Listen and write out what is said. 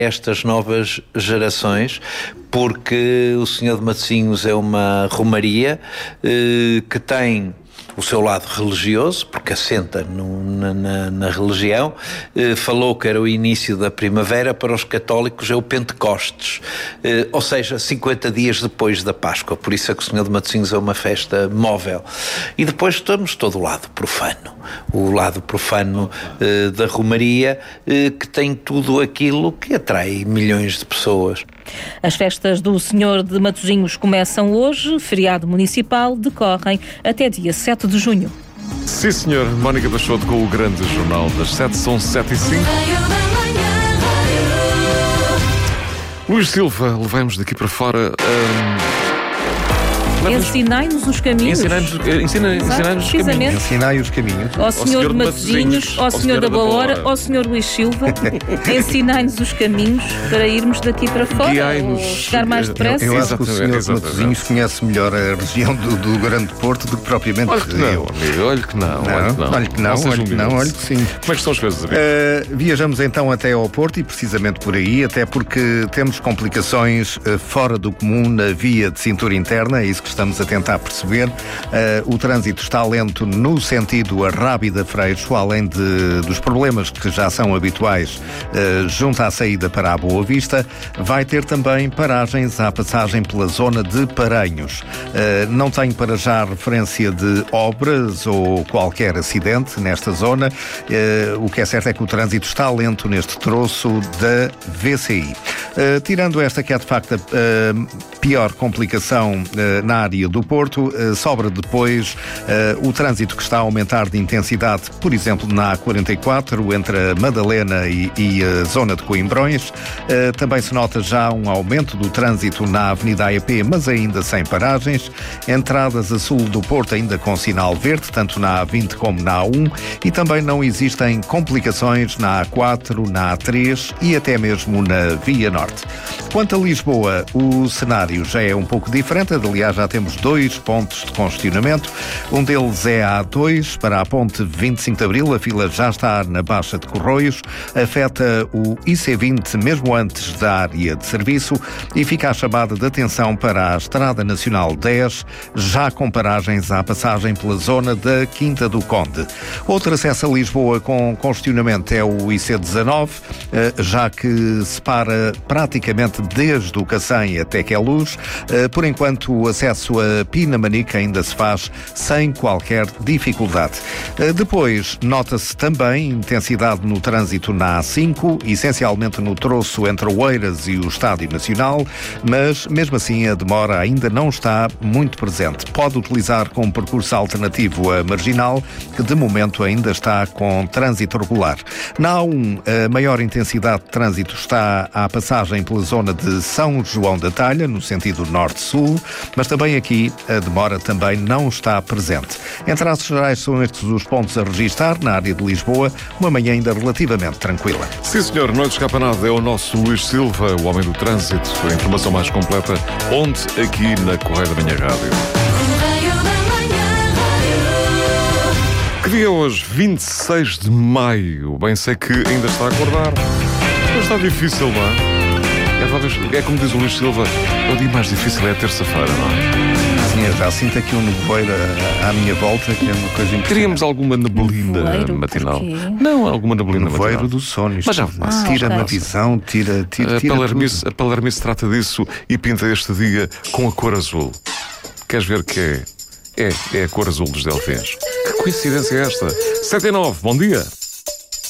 estas novas gerações, porque o Senhor de Matosinhos é uma romaria que tem o seu lado religioso, porque assenta na religião. Falou que era o início da primavera, para os católicos é o Pentecostes, ou seja, 50 dias depois da Páscoa. Por isso é que o Senhor de Matosinhos é uma festa móvel. E depois temos todo o lado profano, da romaria, que tem tudo aquilo que atrai milhões de pessoas. As festas do Senhor de Matosinhos começam hoje, feriado municipal, decorrem até dia 7 de junho. Sim, senhor. Mónica Peixoto com o grande jornal das 7, são 7h05. Luís Silva, levamos daqui para fora. Ensinai-nos os caminhos. Ensinai-nos os caminhos. Ensinai os caminhos. Ao Senhor de Matosinhos, ao Senhor da Boa Hora, ao Senhor Luís Silva. Ensinai-nos os caminhos para irmos daqui para fora. Ou chegar mais depressa. Eu acho que o Senhor de Matosinhos conhece melhor a região do Grande Porto do que propriamente olha que não, eu. Amigo, olha que não. Olha que sim. Como é que estão as coisas, amigo? Viajamos então até ao Porto e precisamente por aí, até porque temos complicações fora do comum na via de cintura interna, é isso que estamos a tentar perceber. O trânsito está lento no sentido Arrábida-Freixo, além dos problemas que já são habituais junto à saída para a Boa Vista. Vai ter também paragens à passagem pela zona de Paranhos. Não tenho para já referência de obras ou qualquer acidente nesta zona. O que é certo é que o trânsito está lento neste troço da VCI. Tirando esta que é de facto a pior complicação na área do Porto, sobra depois o trânsito que está a aumentar de intensidade, por exemplo, na A44, entre a Madalena e a zona de Coimbrões. Também se nota já um aumento do trânsito na Avenida AEP, mas ainda sem paragens. Entradas a sul do Porto ainda com sinal verde, tanto na A20 como na A1, e também não existem complicações na A4, na A3 e até mesmo na Via Norte. Quanto a Lisboa, o cenário já é um pouco diferente. Aliás, já temos 2 pontos de congestionamento. Um deles é a A2 para a ponte 25 de Abril. A fila já está na Baixa de Corroios. Afeta o IC20 mesmo antes da área de serviço e fica a chamada de atenção para a Estrada Nacional 10, já com paragens à passagem pela zona da Quinta do Conde. Outro acesso a Lisboa com congestionamento é o IC19, já que separa praticamente desde o Cacém até Queluz. Por enquanto, o acesso a Pinamanique ainda se faz sem qualquer dificuldade. Depois, nota-se também intensidade no trânsito na A5, essencialmente no troço entre Oeiras e o Estádio Nacional, mas mesmo assim a demora ainda não está muito presente. Pode utilizar como percurso alternativo a Marginal, que de momento ainda está com trânsito regular. Na A1, a maior intensidade de trânsito está à passagem pela zona de São João da Talha, no sentido norte-sul, mas também aqui a demora também não está presente. Em traços gerais, são estes os pontos a registar na área de Lisboa, uma manhã ainda relativamente tranquila. Sim, senhor, não escapa nada, é o nosso Luís Silva, o homem do trânsito. A informação mais completa, onde? Aqui na Correio da Manhã Rádio. Que dia é hoje? 26 de maio. Bem, sei que ainda está a acordar, mas está difícil, não é? É como diz o Luís Silva, o dia mais difícil é a terça-feira, não é? Sim, eu já sinto aqui um nevoeiro à minha volta, que é uma coisa impressionante. Queríamos alguma neblina matinal. Porquê? Não, alguma neblina matinal. Nevoeiro do sono. Mas já tira-me a visão, tira a Palermice trata disso e pinta este dia com a cor azul. Queres ver que é a cor azul dos delfins? Que coincidência é esta? 7 e 9, bom dia.